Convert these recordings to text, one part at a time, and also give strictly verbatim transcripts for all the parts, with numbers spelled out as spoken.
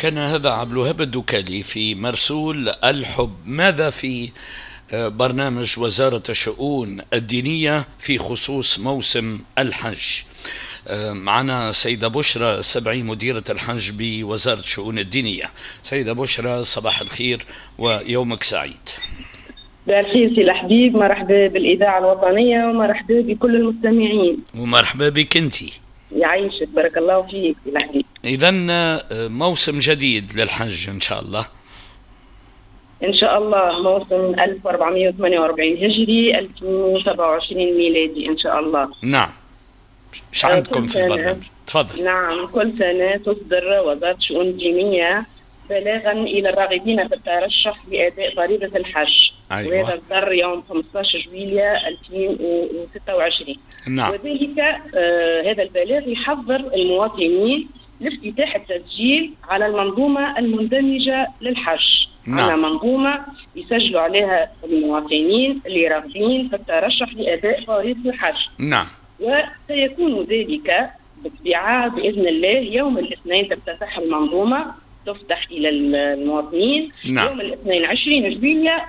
كان هذا عبد الوهاب الدكالي في مرسول الحب. ماذا في برنامج وزارة الشؤون الدينية في خصوص موسم الحج؟ معنا سيدة بشرى السبعي مديرة الحج بوزارة الشؤون الدينية. سيدة بشرى صباح الخير ويومك سعيد. بالخير سي الحبيب، مرحبا بالإذاعة الوطنية ومرحبا بكل المستمعين. ومرحبا بك انتي. يعيشك، بارك الله فيك سي الحبيب. إذن موسم جديد للحج إن شاء الله. إن شاء الله موسم ألف وأربعمائة وثمانية وأربعين هجري ألفين وسبعة وعشرين ميلادي إن شاء الله. نعم. ايش عندكم في البرنامج؟ تفضل. نعم، كل سنة تصدر وزارة الشؤون الدينية بلاغا إلى الراغبين في الترشح لأداء فريضة الحج. أيوة. وهذا صدر يوم خمسة عشر جويلية ألفين وستة وعشرين. نعم. وذلك آه هذا البلاغ يحضر المواطنين لافتتاح التسجيل على المنظومة المندمجة للحج. نعم. على منظومة يسجلوا عليها المواطنين اللي راغبين في الترشح لأداء فريضة الحج. نعم. وسيكون ذلك بالطبيعة بإذن الله يوم الاثنين تفتتح المنظومة، تفتح إلى المواطنين. نعم. يوم الاثنين عشرين جويلية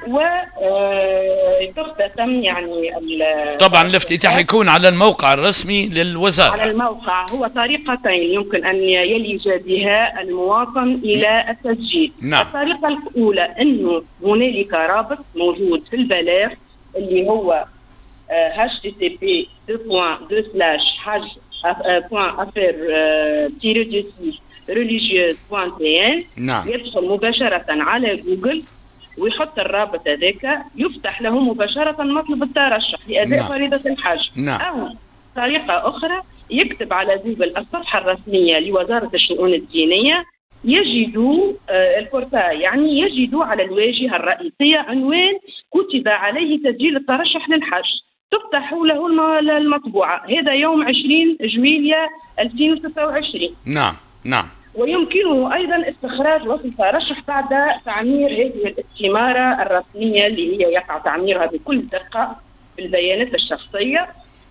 وتختتم يعني طبعا الافتتاح يكون على الموقع الرسمي للوزارة. على الموقع. هو طريقتين يمكن أن يلج بها المواطن إلى التسجيل. نعم. الطريقة الأولى أنه هنالك رابط موجود في البلاغ اللي هو إتش تي تي بي دو سلاش حج بوان أفير تيري دو سي religieuse بوان تي ان. نعم. يدخل مباشرة على جوجل ويحط الرابط هذاك، يفتح له مباشرة مطلب الترشح لأداء نعم. فريضة الحج. نعم. أو طريقة أخرى يكتب على جوجل الصفحة الرسمية لوزارة الشؤون الدينية، يجدوا آه البورتال يعني يجدوا على الواجهة الرئيسية عنوان كتب عليه تسجيل الترشح للحج، تفتح له المطبوعة. هذا يوم عشرين جويلية ألفين وستة وعشرين. نعم. نعم. ويمكنه أيضا استخراج وصف ترشح بعد تعمير هذه الاستمارة الرسمية اللي هي يقع تعميرها بكل دقة بالبيانات الشخصية.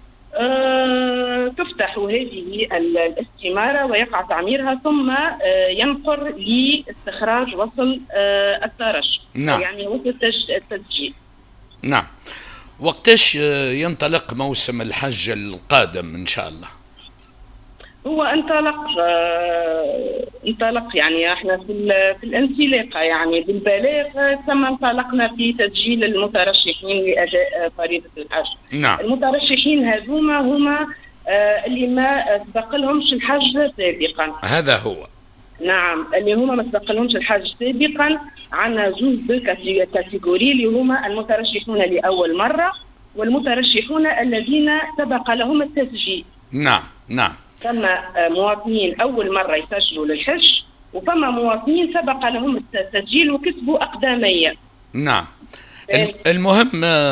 أه تفتح هذه الاستمارة ويقع تعميرها، ثم أه ينقر لاستخراج وصل أه الترشح. نعم. يعني وصل التسجيل. نعم. وقتاش ينطلق موسم الحج القادم إن شاء الله؟ هو انطلق آه انطلق يعني احنا في في الانطلاقه يعني بالبلاغ، ثم انطلقنا في تسجيل المترشحين لاداء فريضه الحج. نعم. المترشحين هذوما هما آه اللي ما سبق لهمش الحج سابقا. هذا هو. نعم، اللي هما ما سبق لهمش الحج سابقا. عندنا زوج دو كاتيجوري اللي هما المترشحون لاول مره والمترشحون الذين سبق لهم التسجيل. نعم. نعم. فما مواطنين أول مرة يسجلوا للحج، وفما مواطنين سبق لهم التسجيل وكسبوا أقدمية. نعم. المهم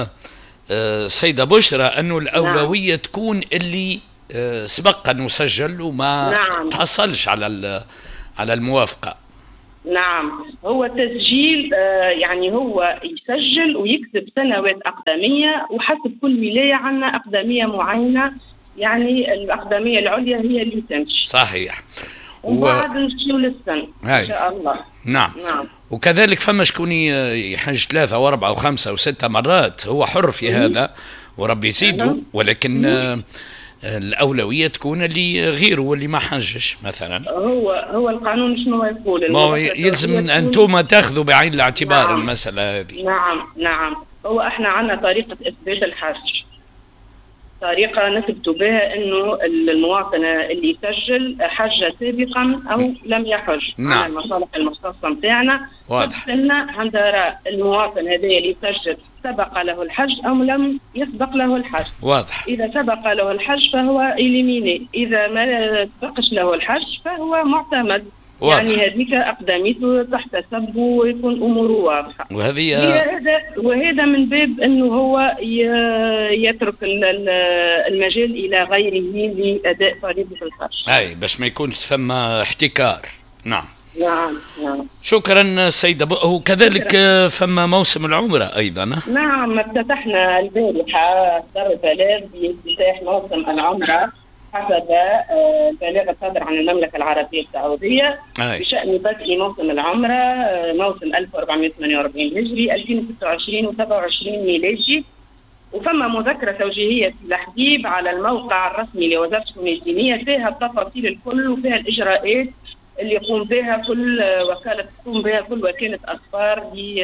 سيدة بشرى أنه الأولوية نعم. تكون اللي سبق أنه سجل وما نعم. تحصلش على على الموافقة. نعم، هو تسجيل يعني هو يسجل ويكسب سنوات أقدمية، وحسب كل ولاية عندنا أقدمية معينة، يعني الأقدمية العليا هي اللي تمشي. صحيح. وبعد نمشيو للسن إن شاء الله. نعم. نعم. وكذلك فما شكون يحج ثلاثة وأربعة وخمسة وستة مرات، هو حر في هذا وربي يزيده، ولكن آه الأولوية تكون اللي غيره واللي ما حجش مثلا. هو هو القانون شنو يقول؟ ما يلزم أنتم تاخذوا بعين الاعتبار. نعم. المسألة هذه. نعم. نعم. هو احنا عندنا طريقة إثبات الحج، طريقة نثبت بها انه المواطن اللي يسجل حج سابقا او لم يحج. نعم. على المصالح المختصة نتاعنا. واضح. قلنا هندرا المواطن هذا اللي يسجل سبق له الحج او لم يسبق له الحج. واضح. اذا سبق له الحج فهو إليميني، اذا ما سبقش له الحج فهو معتمد. واضح. يعني هذيك أقدميته تحتسب ويكون أموره واضحة. وهذه هذا وهذا من باب أنه هو يترك المجال إلى غيره لأداء فريضة الحج. أي باش ما يكونش ثم احتكار. نعم. نعم. نعم. شكرا سيدة ب... وكذلك فما موسم العمرة أيضا. نعم، افتتحنا البارحة دار البلاغ بافتتاح موسم العمرة حسب آه، البلاغ الصادر عن المملكة العربية السعودية أي. بشأن بدء موسم العمرة آه، موسم ألف وأربعمائة وثمانية وأربعين هجري ألفين وستة وعشرين وسبعة وعشرين ميلادي. وفما مذكرة توجيهية في الحبيب على الموقع الرسمي لوزارة الشؤون الدينية فيها التفاصيل الكل وفيها الإجراءات اللي يقوم بها كل وكالة تقوم بها كل وكالة أسفار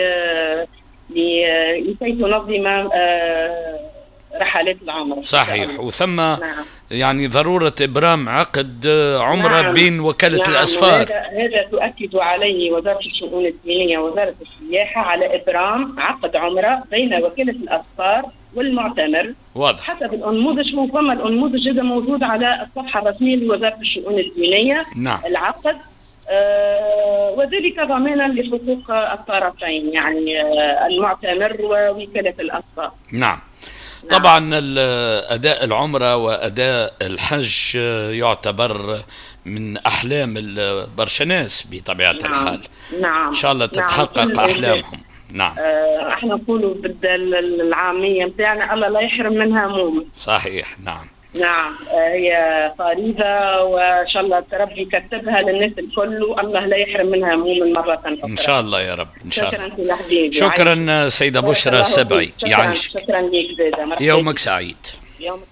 لكي تنظم آه، رحلات العمرة. صحيح. وثم نعم. يعني ضرورة إبرام عقد عمرة نعم. بين وكالة نعم. الأسفار. هذا هذا تؤكد عليه وزارة الشؤون الدينية ووزارة السياحة على إبرام عقد عمرة بين وكالة الأسفار والمعتمر. واضح. حسب الأنموذج، هو فما الأنموذج هذا موجود على الصفحة الرسمية لوزارة الشؤون الدينية. نعم. العقد آه وذلك ضمانا لحقوق الطرفين، يعني آه المعتمر ووكالة الأسفار. نعم. طبعا أداء العمرة وأداء الحج يعتبر من أحلام برشا ناس بطبيعة نعم. الحال. نعم. إن شاء الله تتحقق نعم. أحلامهم. نعم. آه احنا نقولوا بالدل العامية متاعنا الله لا يحرم منها موم. صحيح. نعم. نعم. آه هي فريضة وإن شاء الله ربي يكتبها للناس الكل والله لا يحرم منها موم مرة أخرى. إن شاء الله يا رب. إن شاء الله. شكرا حبيبي. شكرا سيدة بشرى السبعي. يعيشك. شكرا لك زيادة. يومك سعيد. يومك.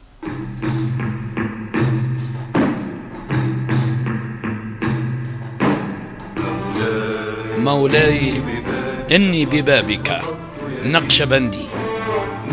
مولاي إني ببابك نقشبندي.